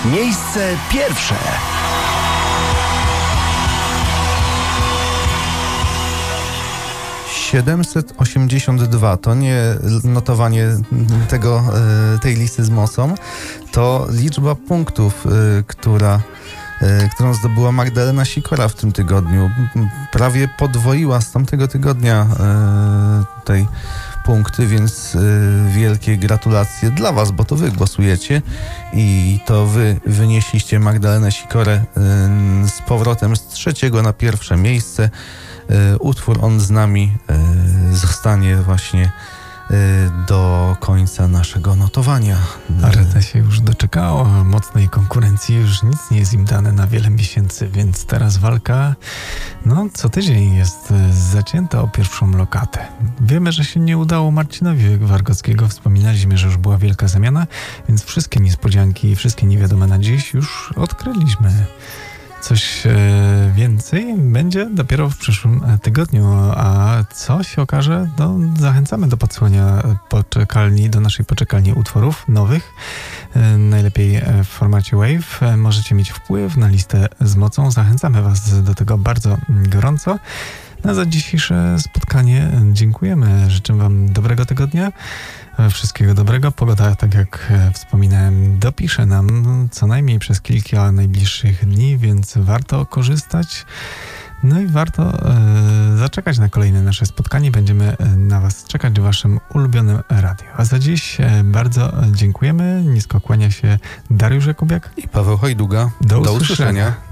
Miejsce pierwsze. ...782 to nie notowanie tej listy z mocą, to liczba punktów, którą zdobyła Magdalena Sikora w tym tygodniu. Prawie podwoiła z tamtego tygodnia tej punkty, więc wielkie gratulacje dla was, bo to wy głosujecie i to wy wynieśliście Magdalenę Sikorę z powrotem z 3. na 1. miejsce. Utwór On z nami zostanie właśnie do końca naszego notowania. Areta się już doczekała mocnej konkurencji, już nic nie jest im dane na wiele miesięcy, więc teraz walka co tydzień jest zacięta o pierwszą lokatę. Wiemy, że się nie udało Marcinowi Wargockiego, wspominaliśmy, że już była wielka zamiana, więc wszystkie niespodzianki, wszystkie niewiadome na dziś już odkryliśmy. Coś więcej będzie dopiero w przyszłym tygodniu, a co się okaże, zachęcamy do podsłuchania do naszej poczekalni utworów nowych, najlepiej w formacie Wave. Możecie mieć wpływ na listę z mocą, zachęcamy was do tego bardzo gorąco. Za dzisiejsze spotkanie dziękujemy, życzę wam dobrego tygodnia, wszystkiego dobrego. Pogoda, tak jak wspominałem, dopisze nam co najmniej przez kilka najbliższych dni, więc warto korzystać. I warto zaczekać na kolejne nasze spotkanie. Będziemy na was czekać w waszym ulubionym radiu. A za dziś bardzo dziękujemy. Nisko kłania się Dariusz Jakubiak i Paweł Hojduga. Do usłyszenia.